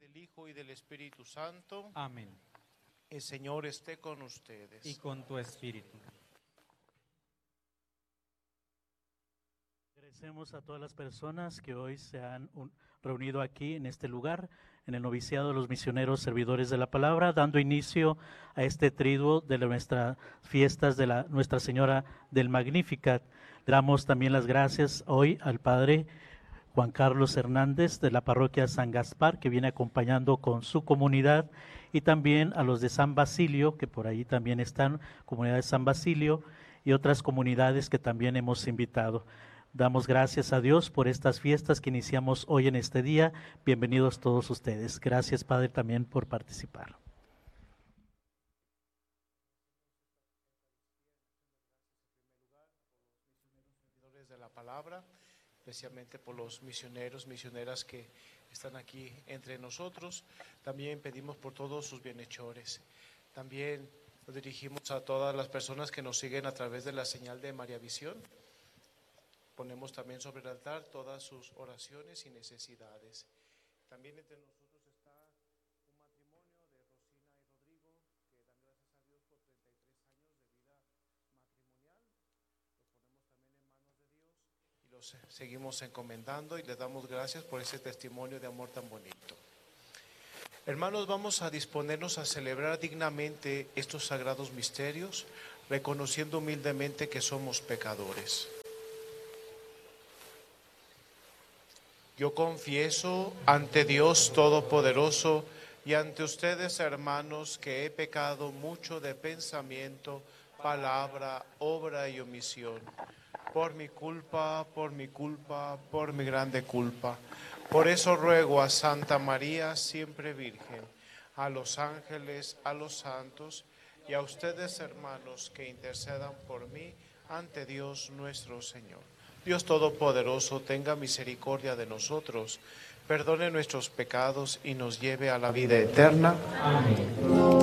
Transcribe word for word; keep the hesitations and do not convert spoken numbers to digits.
del Hijo y del Espíritu Santo. Amén. El Señor esté con ustedes. Y con tu espíritu. Agradecemos a todas las personas que hoy se han un, reunido aquí en este lugar, en el noviciado de los misioneros servidores de la palabra, dando inicio a este triduo de nuestras fiestas de la Nuestra Señora del Magnificat. Damos también las gracias hoy al Padre Juan Carlos Hernández de la parroquia San Gaspar, que viene acompañando con su comunidad, y también a los de San Basilio, que por ahí también están, comunidad de San Basilio, y otras comunidades que también hemos invitado. Damos gracias a Dios por estas fiestas que iniciamos hoy en este día. Bienvenidos todos ustedes. Gracias, Padre, también por participar. De la palabra, especialmente por los misioneros, misioneras que están aquí entre nosotros. También pedimos por todos sus bienhechores. También nos dirigimos a todas las personas que nos siguen a través de la señal de María Visión. Ponemos también sobre el altar todas sus oraciones y necesidades. También entre nosotros está un matrimonio de Rosina y Rodrigo, que dan gracias a Dios por treinta y tres años de vida matrimonial. Los ponemos también en manos de Dios y los seguimos encomendando y les damos gracias por ese testimonio de amor tan bonito. Hermanos, vamos a disponernos a celebrar dignamente estos sagrados misterios, reconociendo humildemente que somos pecadores. Yo confieso ante Dios Todopoderoso y ante ustedes, hermanos, que he pecado mucho de pensamiento, palabra, obra y omisión. Por mi culpa, por mi culpa, por mi grande culpa. Por eso ruego a Santa María, siempre Virgen, a los ángeles, a los santos y a ustedes, hermanos, que intercedan por mí ante Dios nuestro Señor. Dios Todopoderoso tenga misericordia de nosotros, perdone nuestros pecados y nos lleve a la vida eterna. Amén.